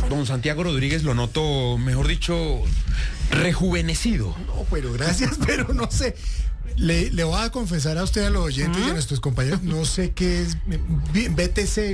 don Santiago Rodríguez lo noto, mejor dicho, rejuvenecido. No, pero gracias, pero no sé. Le voy a confesar a usted, a los oyentes y a nuestros compañeros, no sé qué es BTS.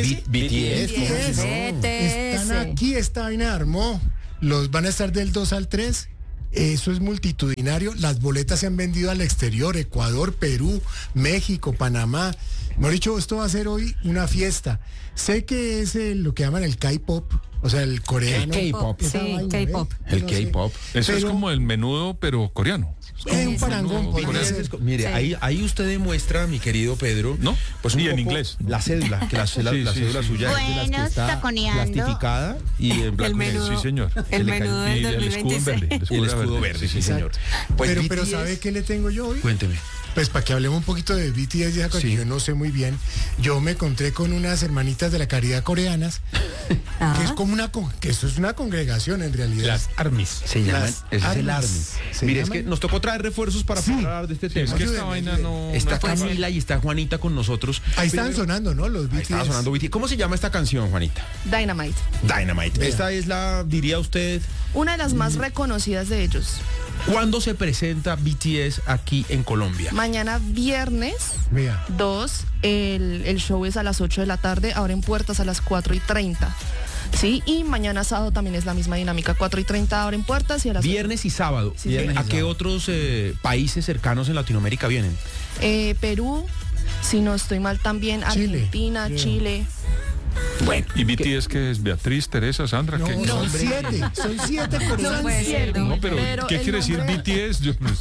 BTS. Están aquí, esta vaina armó. Los van a estar del 2 al 3. Eso es multitudinario. Las boletas se han vendido al exterior, Ecuador, Perú, México, Panamá. Mejor dicho, esto va a ser hoy una fiesta. Sé que es lo que llaman el K-pop, o sea, el coreano. El K-pop. Esa Sí, vaina, K-pop. El No sé. K-pop. Eso es Pero- como el menudo, pero coreano. Un parangón, podría ser. Mire, Sí. ahí usted demuestra, mi querido Pedro, ¿No? pues Y un en poco inglés. la cédula, que la cédula sí. suya es de las que Buenos, está taconeando. plastificada y en blanco y negro. menudo. Sí, señor. El menú del Y el escudo 2026. verde. Y el escudo verde, sí, señor. Pues Pero BTS, ¿sabe qué le tengo yo hoy? Cuénteme. Pues para que hablemos un poquito de BTS, ya que Sí. yo no sé muy bien. Yo me encontré con unas hermanitas de la caridad coreanas, que es como que eso es una congregación en realidad. Las armies. Se llaman, Las ese es el armas. ARMY. ¿Se Mire, es llaman? que nos tocó traer refuerzos para poder hablar de este Sí, tema. es que esta Ayúdenme, vaina ayúdenme. no... Está no es Camila y está Juanita con nosotros. Ahí están Pero- sonando, ¿no? Los BTS. Ahí estaba sonando BTS. ¿Cómo se llama esta canción, Juanita? Dynamite, Dynamite. Vea. Esta es la, diría usted, una de las más reconocidas de ellos. ¿cuándo se presenta BTS aquí en Colombia? Mañana viernes Vea. 2, el show es a las 8 de la tarde, abren puertas a las 4:30. Sí, y mañana sábado también es la misma dinámica, 4:30 abren puertas y a las Viernes y sábado. Sí, ¿A qué otros países cercanos en Latinoamérica vienen? Perú, si no estoy mal también, Chile. Argentina, Yeah. Chile. Bueno, ¿Y BTS qué es? ¿Beatriz, Teresa, Sandra? No, ¿Qué? son 7. Son 7 coreanos. puede ser, No, pero ¿qué el quiere decir nombre- BTS?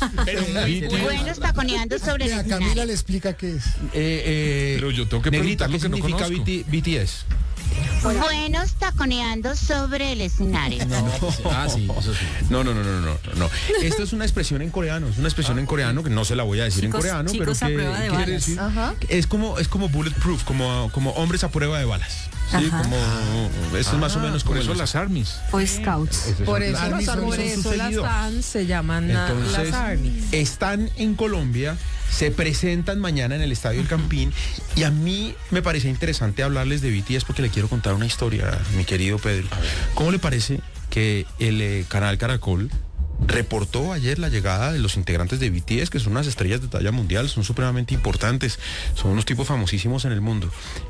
Buenos, taconeando sobre el Vea, escenario. Camila le explica qué es. Pero yo tengo que Negrita, preguntar ¿qué lo que no significa conozco. BTS? Buenos, taconeando sobre el escenario. Sí, eso sí. No. Esta es una expresión en coreano, es una expresión en coreano que no se la voy a decir Chicos- en coreano, chicos pero a que prueba de quiere balas. decir Ajá. es como bulletproof, como hombres a prueba de balas. Sí, Ajá. como eso es más o menos como Por eso el- las armies. O Scouts. Por eso, Army son por sus eso las seguidores. fans se llaman Entonces, las armies. están en Colombia, se presentan mañana en el Estadio El Campín y a mí me parece interesante hablarles de BTS porque le quiero contar una historia, mi querido Pedro. ¿Cómo le parece que el canal Caracol reportó ayer la llegada de los integrantes de BTS, que son unas estrellas de talla mundial, son supremamente importantes, son unos tipos famosísimos en el mundo?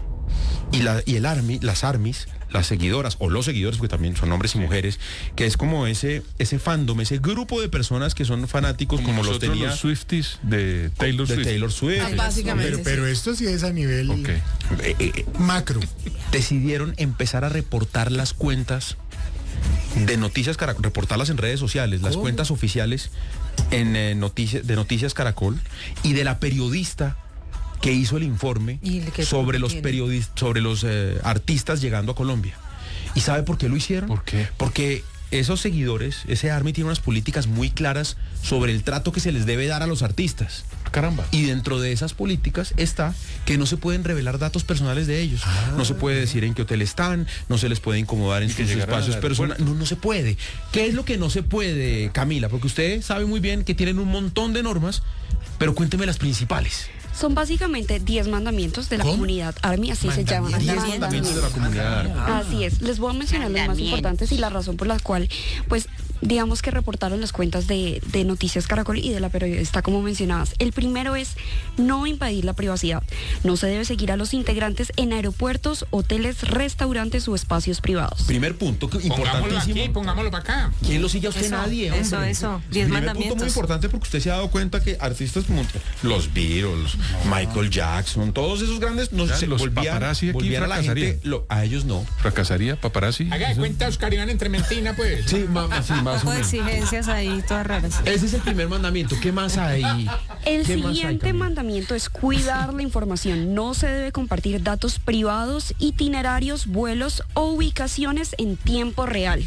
Y el Army, las armies, las seguidoras, o los seguidores, porque también son hombres y mujeres, que es como ese fandom, ese grupo de personas que son fanáticos como los nosotros tenía los Swifties de Taylor de Swift. Taylor Swift. Ah, básicamente. Pero esto sí es a nivel Ok. macro. Decidieron empezar a reportar las cuentas de Noticias Caracol, reportarlas en redes sociales, las ¿Cómo? cuentas oficiales de Noticias Caracol y de la periodista que hizo el informe ¿Y qué sobre los tiene? sobre los artistas llegando a Colombia. ¿Y sabe por qué lo hicieron? ¿Por qué? Porque esos seguidores, ese ARMY tiene unas políticas muy claras sobre el trato que se les debe dar a los artistas. Caramba. Y dentro de esas políticas está que no se pueden revelar datos personales de ellos. No se puede decir en qué hotel están, no se les puede incomodar en Y que sus llegaran espacios al personales. aeropuerto. No se puede. ¿Qué es lo que no se puede, Camila? Porque usted sabe muy bien que tienen un montón de normas, pero cuénteme las principales. Son básicamente 10 mandamientos de la ¿Cómo? comunidad ARMY, así se llaman. 10 mandamientos de la comunidad ARMY. Así es, les voy a mencionar los más Mandamientos. importantes y la razón por la cual, pues, digamos que reportaron las cuentas de Noticias Caracol y de la periodista como mencionabas. El primero es no invadir la privacidad. No se debe seguir a los integrantes en aeropuertos, hoteles, restaurantes o espacios privados. Primer punto, Pongámoslo importantísimo. aquí, pongámoslo para acá. ¿Quién lo sigue a usted? Nadie, hombre. Eso. 10 Primer punto mandamientos. muy importante porque usted se ha dado cuenta que artistas como los Beatles, Michael Jackson, todos esos grandes Ya, se los paparazzi aquí volvían a la gente, fracasarían. a ellos no. ¿Fracasaría paparazzi? Haga de cuenta, Oscar Iván entre mentina, pues. Sí, más o Un poco de menos. exigencias ahí, todas raras. Ese es el primer mandamiento. ¿Qué más hay? El ¿Qué más hay, siguiente Camila? mandamiento es cuidar la información. No se debe compartir datos privados, itinerarios, vuelos o ubicaciones en tiempo real.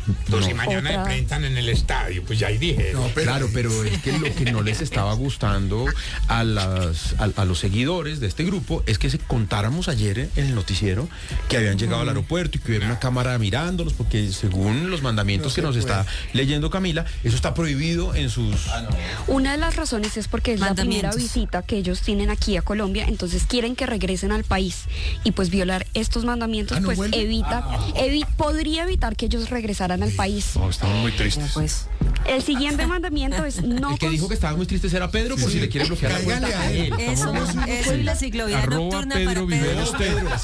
Pues si mañana Otra. se presentan en el estadio, pues ya ahí dije. Claro, pero es que lo que no les estaba gustando a los seguidores de este grupo es que se contáramos ayer en el noticiero que habían llegado al aeropuerto y que hubiera una cámara mirándolos, porque según los mandamientos que nos está leyendo Camila, eso está prohibido en sus... Una de las razones es porque es la primera Mandamientos. visita que ellos tienen aquí a Colombia, entonces quieren que regresen al país y pues violar estos mandamientos ¿no pues vuelven? podría evitar que ellos regresaran al país. No, estamos muy tristes. Pues. El siguiente mandamiento es no El que dijo que estaba muy triste era Pedro, por si le quiere bloquear la Cáigale cuenta a a él. él. Eso y la ciclovía nocturna para Pedro Pedro. Viveros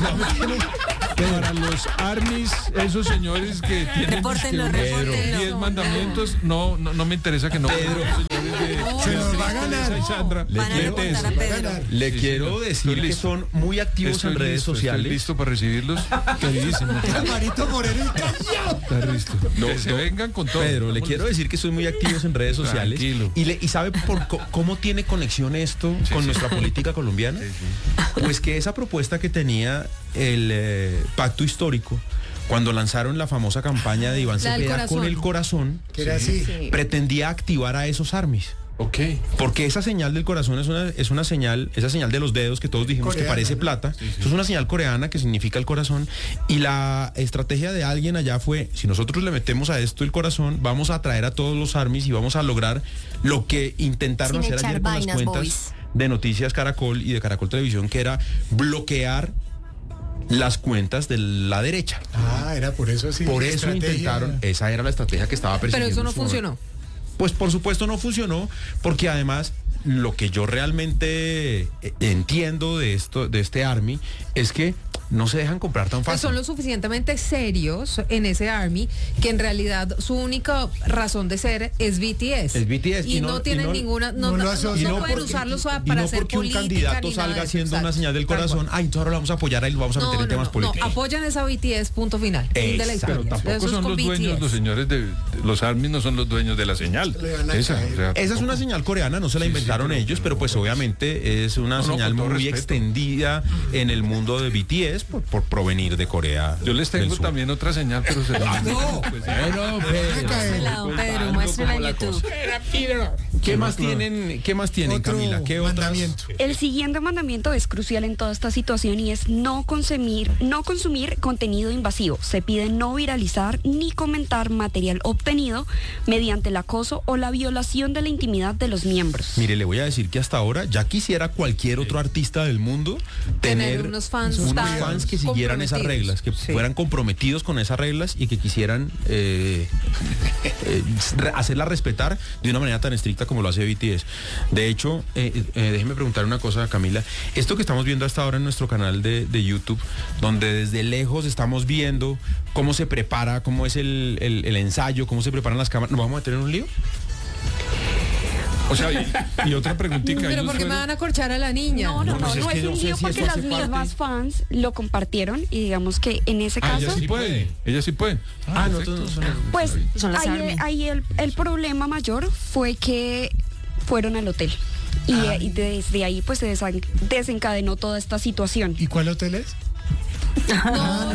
Para los armies, esos señores que tienen Repórtenlo, repórtenlo. 10 mandamientos, no me interesa que no. Pedro, Se nos va a ganar. Sandra, Van a léete reportar a eso. Pedro. Le Sí, quiero señor. decir Estoy que listo. son muy activos en redes sociales. Estoy listo para recibirlos. Queridísimo. Marito Moreno y callado. Está listo. Que se vengan con todo. Pedro, le Estamos quiero decir que soy muy activos en redes sociales. Tranquilo. Y sabe cómo tiene conexión esto con nuestra política colombiana. Pues que esa propuesta que tenía el Pacto Histórico, cuando lanzaron la famosa campaña de Iván La del Cepeda con corazón. el corazón, Que era así. pretendía activar a esos armies. Ok. Porque esa señal del corazón es una señal, esa señal de los dedos que todos dijimos Coreana, que parece ¿no? plata, eso es una señal coreana que significa el corazón, y la estrategia de alguien allá fue, si nosotros le metemos a esto el corazón, vamos a atraer a todos los armies y vamos a lograr lo que intentaron Sin hacer echar ayer con las vainas, cuentas boys. de Noticias Caracol y de Caracol Televisión, que era bloquear las cuentas de la derecha. Ah, era por eso sí. Por eso estrategia. intentaron, esa era la estrategia que estaba persiguiendo. Pero eso no en su momento. funcionó. Pues por supuesto no funcionó, porque además lo que yo realmente entiendo de este Army es que no se dejan comprar tan Pues fácil. son lo suficientemente serios en ese Army que en realidad su única razón de ser es BTS. Es BTS, y no tienen ninguna, no no lo pueden asocian. usarlos y para no hacer porque un política candidato ni nada salga de eso, haciendo una exacto. señal del Tal corazón, cual. entonces ahora lo vamos a apoyar y lo vamos a meter en temas políticos. apoyan esa BTS, punto final. Fin de la Exacto, historia. Tampoco Eso es son con los dueños, BTS. los señores de los armies no son los dueños de la señal. Le van a caer. Esa es tampoco. una señal coreana, no se la Sí, inventaron pero- ellos, pero pues obviamente es una No, señal con todo muy respeto. extendida en el mundo de BTS por provenir de Corea. Yo les del tengo Sur. también otra señal, pero se la No. pues, Bueno, Muéstrela, don Pedro, muéstrela en YouTube. Era Pedro. ¿Qué más tienen, Otro Camila? ¿Qué otras? mandamiento. El siguiente mandamiento es crucial en toda esta situación y es no consumir contenido invasivo. Se pide no viralizar ni comentar material obtenido mediante el acoso o la violación de la intimidad de los miembros. Mire, le voy a decir que hasta ahora ya quisiera cualquier otro artista del mundo Tener tener unos fans tan que siguieran esas reglas, que Sí. fueran comprometidos con esas reglas y que quisieran hacerlas respetar de una manera tan estricta como lo hace BTS. De hecho, déjeme preguntar una cosa, Camila. Esto que estamos viendo hasta ahora en nuestro canal de YouTube, donde desde lejos estamos viendo cómo se prepara, cómo es el ensayo, cómo se preparan las cámaras, ¿nos vamos a meter en un lío? O sea, y otra preguntita. Pero ¿por qué me van a corchar a la niña? No, pues es no que es no un sé lío si porque eso las hace parte. mismas fans lo compartieron y digamos que en ese Ella caso, sí puede. Ella sí puede. Nosotros no somos. pues Son las Army. ahí el problema mayor fue que fueron al hotel y desde ahí pues se desencadenó toda esta situación. ¿Y cuál hotel es? No,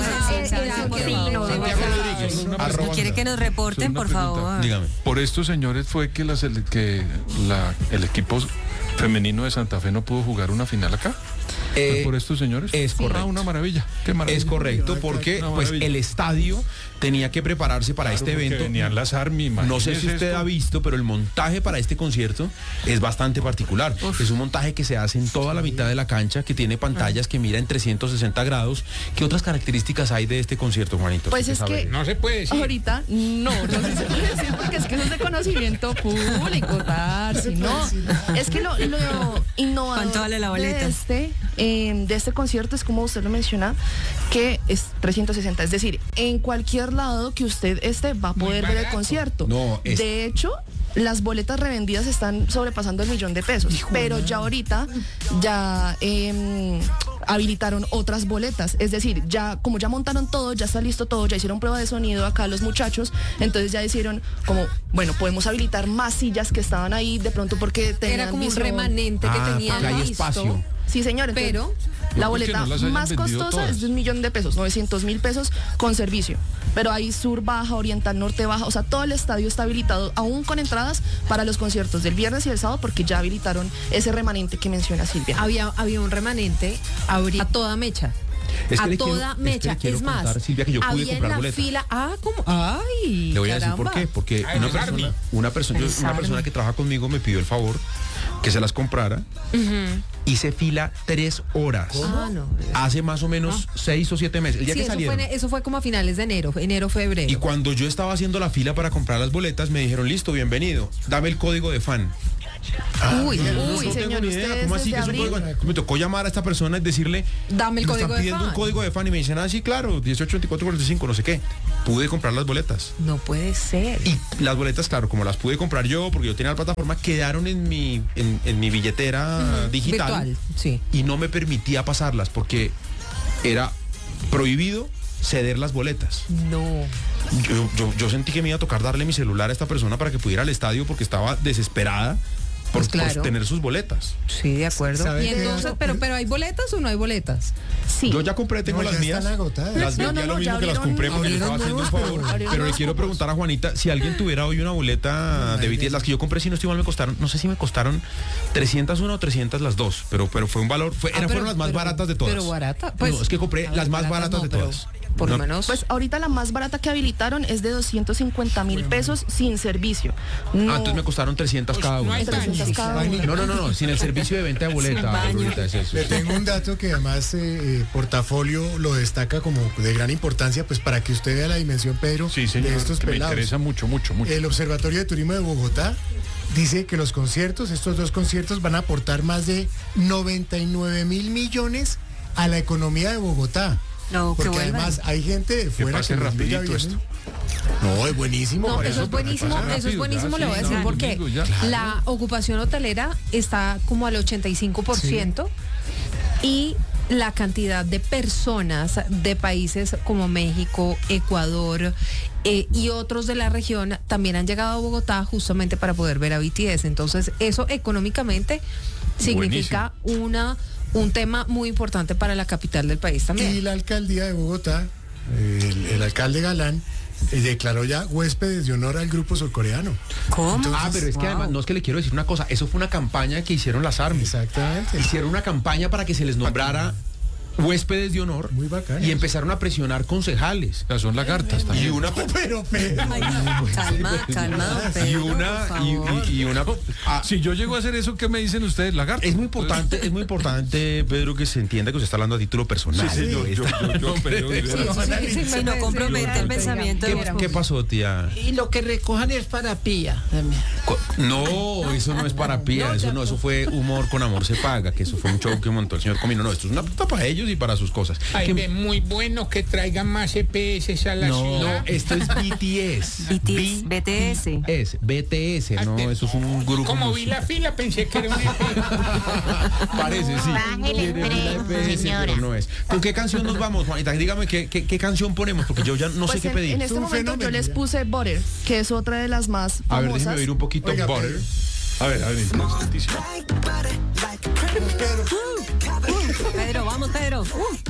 ¿No quiere que nos reporten, Una por pregunta. favor? Dígame. Por estos señores fue que el equipo femenino de Santa Fe no pudo jugar una final acá. ¿Fue por estos señores? es correcto. Ah, una maravilla. Qué maravilla. Es correcto, porque Una pues maravilla. el estadio tenía que prepararse para Claro, este porque evento. venían las Army, No sé si imagínese usted esto. ha visto, pero el montaje para este concierto es bastante particular. Es un montaje que se hace en toda la mitad de la cancha, que tiene pantallas que mira en 360 grados. ¿Qué otras características hay de este concierto, Juanito? Pues ¿Usted es sabe? que No se puede decir. ahorita no sé si se puede decir porque es que eso es de conocimiento público, Tarsi, ¿no? Es que lo innovador ¿Cuánto vale la boleta? de este concierto es como usted lo menciona, que es 360, es decir, en cualquier lado que usted esté va a poder ver el concierto. No, es- De hecho, las boletas revendidas están sobrepasando el $1.000.000, pero ya ahorita ya habilitaron otras boletas, es decir, ya como ya montaron todo, ya está listo todo, ya hicieron prueba de sonido acá los muchachos, entonces ya hicieron como, bueno, podemos habilitar más sillas que estaban ahí de pronto porque tenían Era como un visto- remanente que Ah, tenían porque hay listo. espacio. Sí, señor. entonces- Pero La porque boleta no las hayan más vendido costosa todas. es de 1.000.000 de pesos, 900.000 pesos con servicio. Pero hay sur baja, oriental, norte baja, o sea, todo el estadio está habilitado, aún con entradas para los conciertos del viernes y el sábado, porque ya habilitaron ese remanente que menciona Silvia. Había un remanente a toda mecha. Es que A le quiero- toda es que mecha. le quiero Es más, contar, Silvia, que yo pude había en comprar la boleta. fila. ¿Cómo? ¡Ay! Le voy a decir caramba. por qué. Porque Ay, el Army. una persona que trabaja conmigo me pidió el favor que se las comprara. Hice fila 3 horas. No. Hace más o menos 6 o 7 meses. El día Sí, que salieron. eso fue como a finales de enero, febrero. Y cuando yo estaba haciendo la fila para comprar las boletas, me dijeron, listo, bienvenido, dame el código de fan. Uy, No tengo señor, ni idea. ustedes ¿Cómo así desde que es un abril. código? Me tocó llamar a esta persona y decirle, Dame el me código están de pidiendo un fan. código de fan y me dicen, sí, claro, 182445, no sé qué. Pude comprar las boletas. No puede ser. Y las boletas, claro, como las pude comprar yo, porque yo tenía la plataforma, quedaron en mi billetera digital. Virtual, sí. Y no me permitía pasarlas porque era prohibido ceder las boletas. No. Yo sentí que me iba a tocar darle mi celular a esta persona para que pudiera ir al estadio porque estaba desesperada por, Pues claro. por tener sus boletas. Sí, de acuerdo. ¿Sabe Y qué? entonces, pero ¿hay boletas o no hay boletas? Sí. Yo ya compré, tengo No, las ya mías. están agotadas. Las No, vendí a lo ya mismo que las compré porque le estaba abrieron haciendo un nuevos, favor. abrieron Pero le nuevos quiero cupos. preguntar a Juanita, si alguien tuviera hoy una boleta de BTS, las que yo compré, si no estoy mal, me costaron, no sé si me costaron 301 o 300 las dos, pero fue un valor, fueron las más baratas de todas. Pero barata. No, es que compré a ver, las más baratas de pero todas. Por lo No, menos. Pues ahorita la más barata que habilitaron es de 250.000 pesos sin servicio. No, entonces me costaron 300 cada no una. hay 300 cada Ay, uno. No, sin el servicio de venta de boleta. Sin baño. Lolita, es eso. Le tengo un dato que además Portafolio lo destaca como de gran importancia, pues para que usted vea la dimensión, Pedro, Sí, señor, de estos que me pelados. interesa mucho. El Observatorio de Turismo de Bogotá dice que los conciertos, estos 2 conciertos, van a aportar más de 99.000 millones a la economía de Bogotá. No, que Porque vuelvan. además hay gente de fuera pase nos mira rapidito bien. No, es buenísimo. No, por eso es buenísimo, pasa eso es rápido, buenísimo, ya, le voy a sí, decir no, por qué. domingo, ya. La ocupación hotelera está como al 85% y la cantidad de personas de países como México, Ecuador y otros de la región también han llegado a Bogotá justamente para poder ver a BTS. Entonces, eso económicamente significa un tema muy importante para la capital del país Y también. la alcaldía de Bogotá, el alcalde Galán, declaró ya huéspedes de honor al grupo surcoreano. ¿Cómo? Pero es que además, no es que le quiero decir una cosa, eso fue una campaña que hicieron las ARMY. Exactamente. Hicieron una campaña para que se les nombrara huéspedes de honor. Muy bacano. Y empezaron a presionar concejales. Ya son lagartas Y también. una Pero, Ay, calma, y Pedro, una por favor. y una Si yo llego a hacer eso, ¿qué me dicen ustedes, lagarto? es muy importante, Pedro, que se entienda que usted está hablando a título personal. Sí, señor, yo, pero de verdad. Si no compromete el pensamiento de ¿Qué pasó, tía? Y lo que recojan es para pía también. No, eso no es para pía, eso fue humor con amor se paga, que eso fue un show que montó el señor Comino. No, esto es una puta para ellos y para sus cosas. Ay, Que- ve, muy bueno que traigan más EPS a la no, ciudad. esto es BTS. BTS. BTS, no, eso es un grupo. Como vi la fila, pensé que era un EP. Parece, sí. Bájele Tiene tres, una EPS, señora. pero no es. ¿Con qué canción nos vamos, Juanita? Dígame qué canción ponemos, porque yo ya no sé Pues qué pedir. en este un momento fenómeno yo les ya. puse Butter, que es otra de las más A ver, famosas. déjeme oír un poquito Oiga, Butter. A ver, entonces, Leticia. Pedro, vamos, Pedro.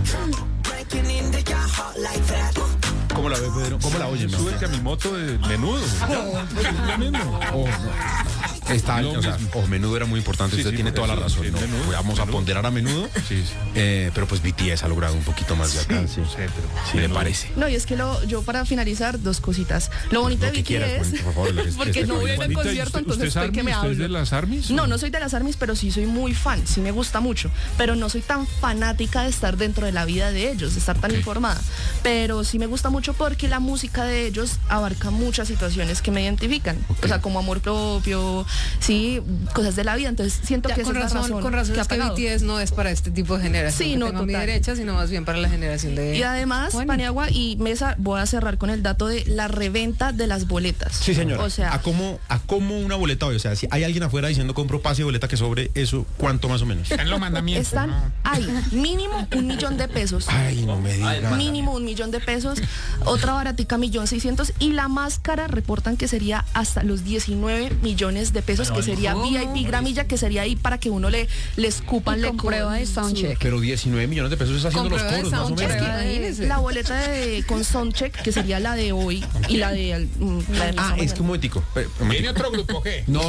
¿Cómo la ve, Pedro? ¿Cómo la oye? Súbete a mi moto de menudo. Ya, lo mismo. Oh, no. Está, Lo o sea, mismo. Menudo era muy importante, Sí, usted sí, tiene por toda la eso, razón, sí, ¿no? Menudo, Vamos a Menudo. ponderar a Menudo, Sí, sí. pero pues BTS ha logrado un poquito más de alcance. Sí, pero Sí, le Menudo. parece. No, y es que yo para finalizar, 2 cositas. Lo bonito Lo de que quiera, BTS, Juanita, por favor, lo que porque esté no voy a ir al Juanita, concierto, entonces ¿usted es estoy que me Army? ¿Usted es hablo. de las armies? No soy de las ARMYs, pero sí soy muy fan, sí me gusta mucho, pero no soy tan fanática de estar dentro de la vida de ellos, de estar tan Ok. informada, pero sí me gusta mucho porque la música de ellos abarca muchas situaciones que me identifican, o sea, como amor propio, sí, cosas de la vida, entonces siento Ya, que esa con es la razón, con razón que ha es que pegado. BTS no es para este tipo de generación. Sí, que no, tengo a mi total. derecha, sino más bien para la generación de. Y además, Juani. Paniagua y Mesa, voy a cerrar con el dato de la reventa de las boletas. Sí, señora. O sea, ¿A cómo una boleta hoy? O sea, si hay alguien afuera diciendo compro pase y boleta que sobre eso, ¿cuánto más o menos? Están los mandamientos. hay mínimo 1 millón de pesos. Ay, no me diga. Mínimo 1 millón de pesos. Otra baratica, 1.600.000, y la más cara reportan que sería hasta los 19 millones de pesos, que sería VIP gramilla, que sería ahí para que uno le escupan, le prueba de soundcheck. Pero 19 millones de pesos es haciendo los coros, más o menos. La boleta con soundcheck, que sería la de hoy, y la de es que un momentico. ¿Tiene otro grupo qué? No.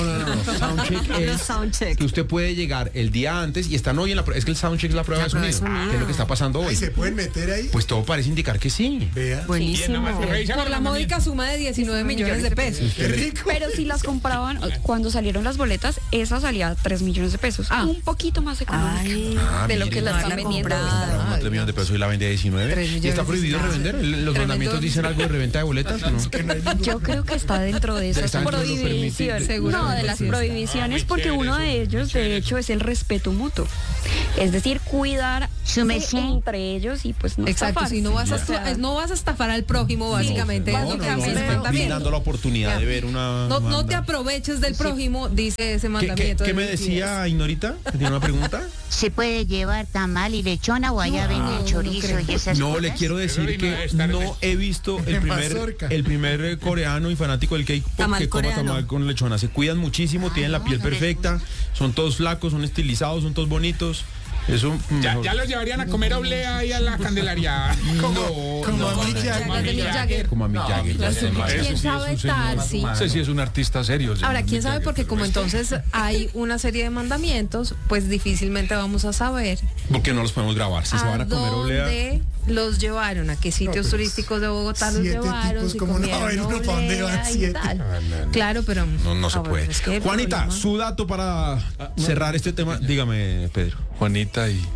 Soundcheck es que usted puede llegar el día antes y están hoy en la prueba. Es que el soundcheck es la prueba de sonido, que es lo que está pasando hoy. ¿Se pueden meter ahí? Pues todo parece indicar que sí. Vea. Buenísimo. Por la módica suma de 19 millones de pesos. Qué rico. Pero si las compraban cuando salieron las boletas, esa salía a 3 millones de pesos. Un poquito más económica de lo que la están vendiendo. 3 millones de pesos y la vende a 19. ¿Y está prohibido revender? ¿Los mandamientos dicen algo de reventa de boletas o no? Yo creo que está dentro de esas prohibiciones. No, de las prohibiciones, porque uno de ellos, de hecho, es el respeto mutuo. Es decir, cuidar entre ellos y pues no exacto, estafar. Si no vas a estafar al prójimo, básicamente. Dando la oportunidad de ver una... No te aproveches del prójimo, dice ese mandamiento. ¿Qué me decía Ignorita? ¿Tiene una pregunta? ¿Se puede llevar tamal y lechona o allá venden chorizo y esas cosas? No, le quiero decir que no he visto el primer coreano y fanático del K-pop que coma tamal con lechona. Se cuidan muchísimo, tienen la piel perfecta, son todos flacos, son estilizados, son todos bonitos. Eso ya los llevarían a comer oblea ahí a la Candelaria. Como a Mick Jagger. Como a Mick Jagger. ¿Quién sabe Tarsi? No sé si es un artista serio. Ahora, ¿quién sabe? Porque como entonces hay una serie de mandamientos, pues difícilmente vamos a saber. Porque no los podemos grabar. Si se van a comer oblea. ¿Dónde los llevaron? ¿A qué sitios turísticos de Bogotá los llevaron? Si como no va a haber uno para dónde van 7. Claro, pero no se puede. Juanita, su dato para cerrar este tema. Dígame, Pedro. Juanita y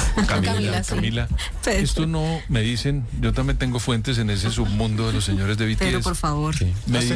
Camila. Esto no me dicen, yo también tengo fuentes en ese submundo de los señores de BTS. Pero por favor. Sí.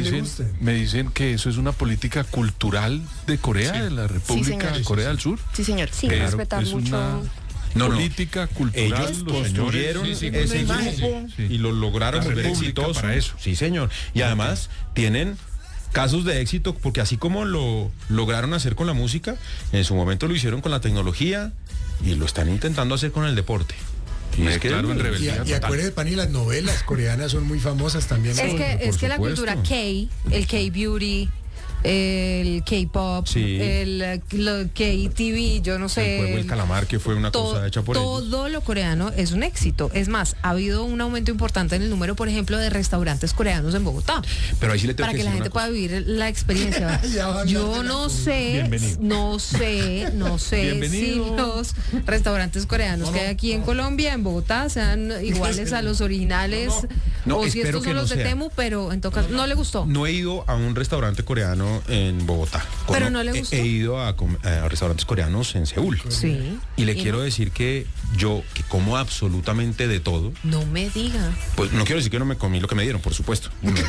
Me dicen que eso es una política cultural de Corea, de la República de Corea del Sur. Sí, señor. Sí, respetar mucho. Política cultural. Ellos construyeron ese grupo y lo lograron volver exitoso para eso. Sí, señor. Y además tienen casos de éxito, porque así como lo lograron hacer con la música, en su momento lo hicieron con la tecnología y lo están intentando hacer con el deporte. Y es que claro, en rebeldía. Y acuérdense, Pani, las novelas coreanas son muy famosas también. Es que la cultura K, el K-beauty, el K-pop, el K-TV, yo no sé. El juego del calamar, que fue una cosa hecha por ellos. Todo lo coreano es un éxito. Es más, ha habido un aumento importante en el número, por ejemplo, de restaurantes coreanos en Bogotá. Pero ahí sí le tengo para que la gente pueda vivir la experiencia. Yo no sé si los restaurantes coreanos que hay aquí en Colombia, en Bogotá, sean iguales a los originales o si estos son los de Temu, pero en todo caso, ¿no le gustó? No he ido a un restaurante coreano en Bogotá. Pero no le gustó. He ido a restaurantes coreanos en Seúl. Sí. Y le quiero decir que yo, que como absolutamente de todo. No me diga. Pues no quiero decir que no me comí lo que me dieron, por supuesto.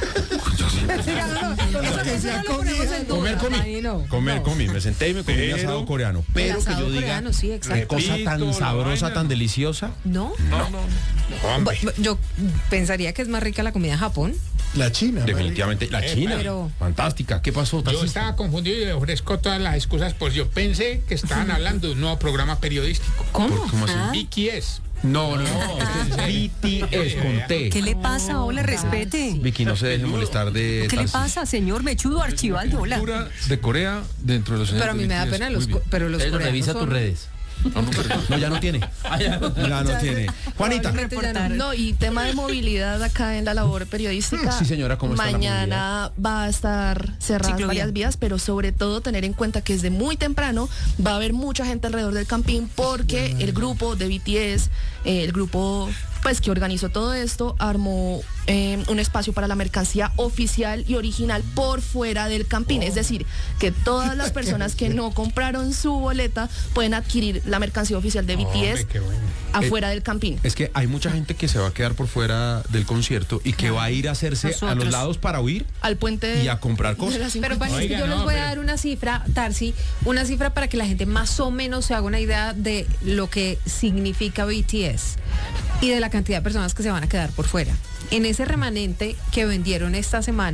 Comer comí. Me senté y me comí mi asado coreano. Pero que yo diga, qué cosa tan sabrosa, tan deliciosa. No. Yo pensaría que es más rica la comida de Japón. La China. Definitivamente, la China. Fantástica. ¿Qué pasó? Yo estaba confundido y le ofrezco todas las excusas, pues yo pensé que estaban hablando de un nuevo programa periodístico. ¿Cómo? ¿Cómo así? BTS. No, este es BTS con T. ¿Qué le pasa? Hola, respete. Vicky, no se deje molestar de... ¿Qué le pasa, señor Mechudo Archibaldo? Hola. Cultura de Corea dentro de los señores. Pero a mí me da pena los coreanos. Revisa tus redes. No, ya no tiene. Ya no tiene. Juanita. No, y tema de movilidad acá en la labor periodística. Sí, señora, ¿cómo está la mañana va a estar cerradas varias vías, pero sobre todo tener en cuenta que desde muy temprano va a haber mucha gente alrededor del campín, porque el grupo de BTS, el grupo pues que organizó todo esto, armó un espacio para la mercancía oficial y original por fuera del campín. Es decir, que todas las personas que no compraron su boleta pueden adquirir la mercancía oficial de BTS afuera del campín. Es que hay mucha gente que se va a quedar por fuera del concierto y que va a ir a hacerse a los lados para huir al puente y a comprar cosas. Pero yo les voy a dar una cifra, Tarsi, una cifra para que la gente más o menos se haga una idea de lo que significa BTS y de la cantidad de personas que se van a quedar por fuera. En ese remanente que vendieron esta semana,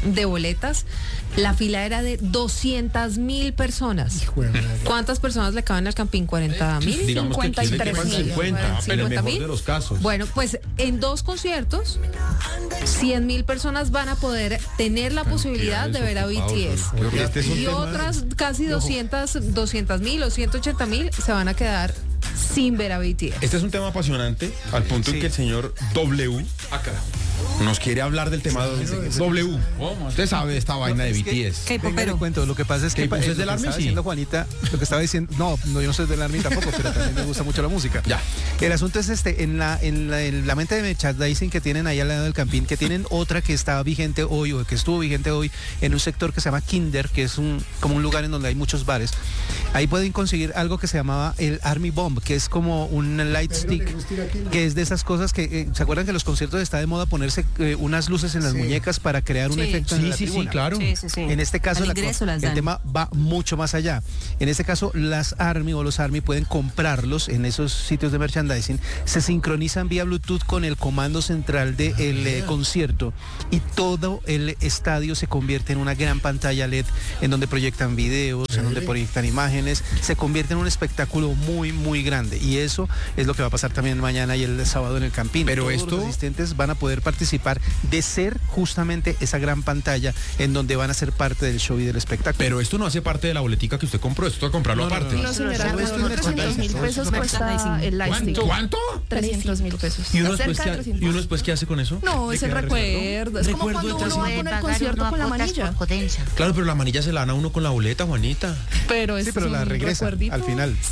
de boletas. La fila era de 200.000 personas. ¿Cuántas personas le caben al Campín? ¿40.000? Digamos que aquí le quepan 50, en el mejor 50.000. de los casos. Bueno, pues en 2 conciertos, 100.000 personas van a poder tener la posibilidad de ver a BTS. Este es un Y tema- otras casi 200.000 o 180.000 se van a quedar sin ver a BTS. Este es un tema apasionante, al punto en que el señor W nos quiere hablar del tema W. Usted sabe de esta vaina de BTS. Venga, le cuento. Lo que pasa es que ¿K-pop es lo del que Army? estaba Sí. diciendo Juanita, lo que estaba diciendo, no, yo no soy del Army tampoco, pero también me gusta mucho la música. Ya. El asunto es en la mente de merchandising que tienen ahí al lado del Campín, que tienen otra que está vigente hoy o que estuvo vigente hoy en un sector que se llama Kinder, que es como un lugar en donde hay muchos bares. Ahí pueden conseguir algo que se llamaba el Army Bomb, que es como un light stick, que es de esas cosas que, ¿se acuerdan que en los conciertos está de moda ponerse unas luces en las muñecas para crear un efecto en la tribuna? claro. En este caso Al ingreso las el dan. tema va mucho más allá. En este caso las Army o los Army pueden comprarlos en esos sitios de merchandising, se sincronizan vía Bluetooth con el comando central del concierto y todo el estadio se convierte en una gran pantalla LED en donde proyectan videos, en donde proyectan imágenes, se convierte en un espectáculo muy muy grande y eso es lo que va a pasar también mañana y el sábado en el Campín. Pero todos los asistentes van a poder participar de ser justamente esa gran pantalla en donde van a ser parte del show y del espectáculo. Pero esto no hace parte de la boletica que usted compró, esto hay que comprarlo aparte. No, señora, alrededor de 300.000 pesos cuesta el lightstick. ¿Cuánto? 300.000 pesos. ¿Y uno, Cerca de 300. después qué hace con eso? No, es el recuerdo. Es como cuando uno va con el concierto con la manilla. Claro, pero la manilla se la dan a uno con la boleta, Juanita. Pero es sí, pero la un regresa recuerdito. al final.